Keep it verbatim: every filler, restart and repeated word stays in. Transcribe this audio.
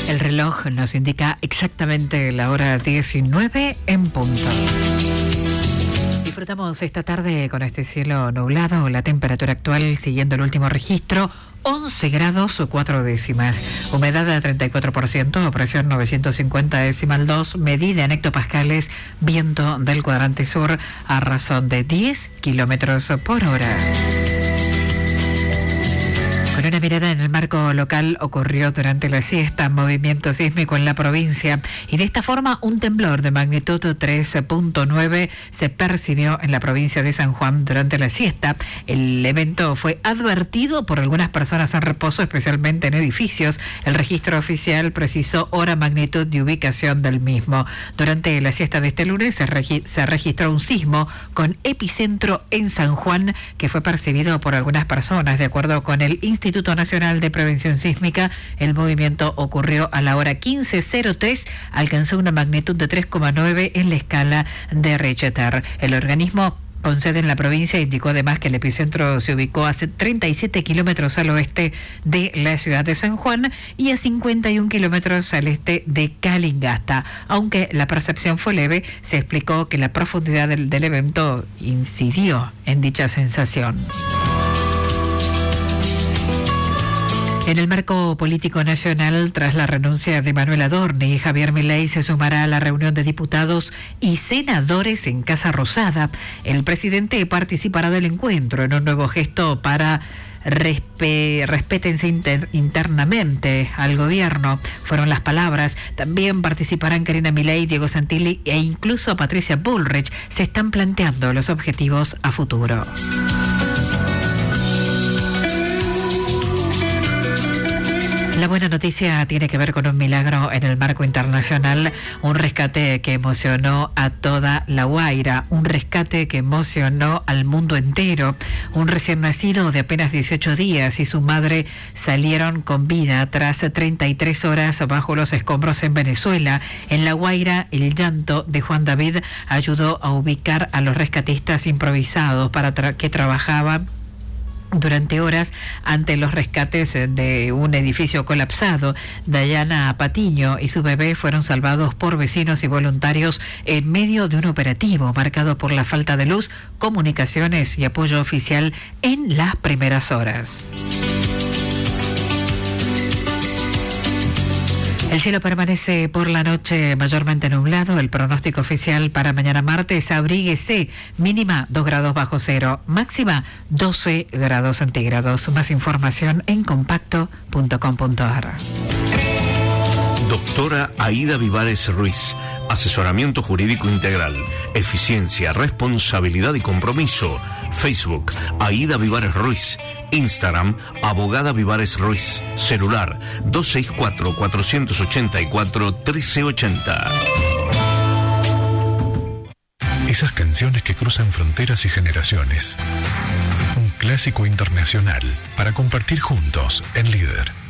El reloj nos indica exactamente la hora diecinueve en punto. Disfrutamos esta tarde con este cielo nublado, la temperatura actual siguiendo el último registro, once grados o cuatro décimas, humedad de treinta y cuatro por ciento, presión novecientos cincuenta decimal dos, medida en hectopascales, viento del cuadrante sur a razón de diez kilómetros por hora. Con una mirada en el marco local, ocurrió durante la siesta movimiento sísmico en la provincia y de esta forma un temblor de magnitud tres punto nueve se percibió en la provincia de San Juan durante la siesta. El evento fue advertido por algunas personas en reposo, especialmente en edificios. El registro oficial precisó hora, magnitud y ubicación del mismo. Durante la siesta de este lunes se, regi- se registró un sismo con epicentro en San Juan que fue percibido por algunas personas. De acuerdo con el Instituto Instituto Nacional de Prevención Sísmica, el movimiento ocurrió a la hora quince cero tres, alcanzó una magnitud de tres coma nueve en la escala de Richter. El organismo con sede en la provincia indicó además que el epicentro se ubicó a treinta y siete kilómetros al oeste de la ciudad de San Juan y a cincuenta y un kilómetros al este de Calingasta. Aunque la percepción fue leve, se explicó que la profundidad del, del evento incidió en dicha sensación. En el marco político nacional, tras la renuncia de Manuel Adorni, Javier Milei se sumará a la reunión de diputados y senadores en Casa Rosada. El presidente participará del encuentro en un nuevo gesto para respe, respétense inter, internamente al gobierno, fueron las palabras. También participarán Karina Milei, Diego Santilli e incluso Patricia Bullrich. Se están planteando los objetivos a futuro. La buena noticia tiene que ver con un milagro en el marco internacional, un rescate que emocionó a toda La Guaira, un rescate que emocionó al mundo entero. Un recién nacido de apenas dieciocho días y su madre salieron con vida tras treinta y tres horas bajo los escombros en Venezuela. En La Guaira, el llanto de Juan David ayudó a ubicar a los rescatistas improvisados para tra- que trabajaban durante horas ante los rescates de un edificio colapsado. Dayana Patiño y su bebé fueron salvados por vecinos y voluntarios en medio de un operativo marcado por la falta de luz, comunicaciones y apoyo oficial en las primeras horas. El cielo permanece por la noche mayormente nublado. El pronóstico oficial para mañana martes: abríguese, mínima dos grados bajo cero, máxima doce grados centígrados. Más información en compacto punto com punto a r. Doctora Aida Vivares Ruiz. Asesoramiento jurídico integral, eficiencia, responsabilidad y compromiso. Facebook, Aida Vivares Ruiz. Instagram, Abogada Vivares Ruiz. Celular, dos seis cuatro, cuatro ocho cuatro, uno tres ocho cero. Esas canciones que cruzan fronteras y generaciones. Un clásico internacional para compartir juntos en Líder.